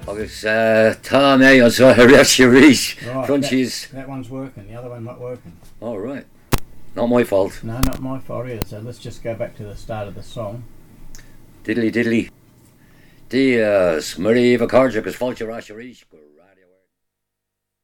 agus tá mé an so réisi ríis Right, crunchies. that one's working, the other one not working. All right, not my fault. No, not my fault either. So let's just go back to the start of the song. Diddly diddly. Dias, Marie Vacarja, agus fáilte ráis ríis go radio.